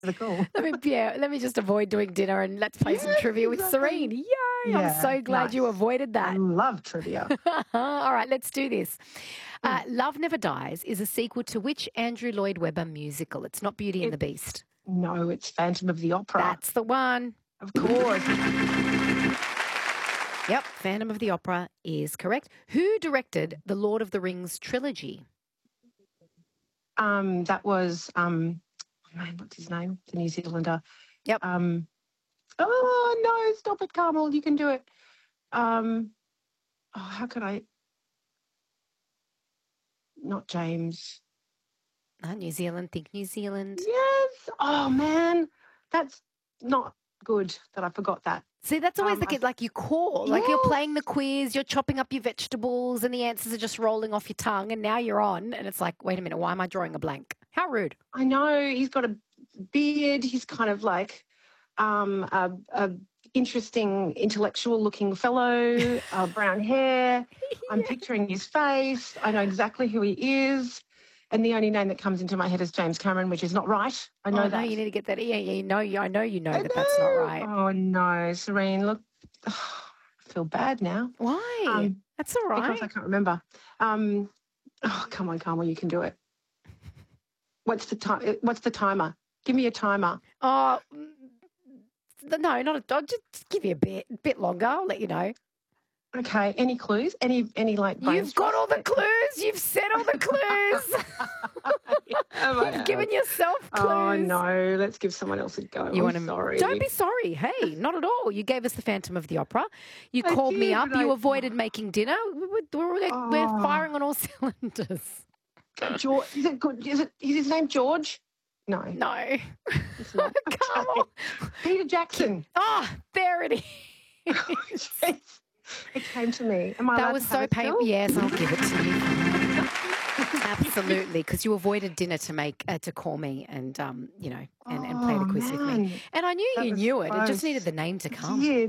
the call. Let me just avoid doing dinner and let's play some Yes, trivia with exactly. Serene. Yay! I'm Yeah, so glad you nice. avoided I that. love trivia. All right, let's do this. Mm. Love Never Dies is a sequel to which Andrew Lloyd Webber musical? It's not Beauty and It the Beast. No, it's Phantom of the Opera. That's the one. Of course. Yep, Phantom of the Opera is correct. Who directed the Lord of the Rings trilogy? That was man, what's his name? The New Zealander. Yep. Oh no, stop it, Carmel. You can do it. How could I? Not James. New Zealand, think New Zealand. Yes. Oh man, that's not good that I forgot that. See, that's always the kid. Like you call, like you're playing the Yes. quiz, you're chopping up your vegetables, and the answers are just rolling off your tongue, and now you're on, and it's like, wait a minute, why am I drawing a blank? How rude! I know he's got a beard. He's kind of like a interesting, intellectual-looking fellow. Brown hair. I'm picturing his face. I know exactly who he is. And the only name that comes into my head is James Cameron, which is not right. I know Oh no, that. you need to get that. Yeah, you know, I know you know I that that's not know. right. Oh no, Serene, look, I feel bad now. Why? That's all right. Because I can't remember. Come on, Carmel, you can do it. What's the time? What's the timer? Give me a timer. Oh no, not a dog. Just give you a bit longer. I'll let you know. Okay. Any clues? Any like brain You've got all the clues. You've said all the clues. You've given yourself clues. Oh no, let's give someone else a go. I'm sorry. Don't be sorry. Hey, not at all. You gave us the Phantom of the Opera. You called me did, up. but You avoided making dinner. We're firing on all cylinders. George, is it good? Is his name George? No. No. It's not. Come on. Peter Jackson. Ah, there it is. It came to me. Am I That allowed was to so have it still? painful. Yes, I'll give it to you. Absolutely, because you avoided dinner to call me and and play the quiz with me. Man. And I knew That you was knew it. It just close. needed the name to come. Did.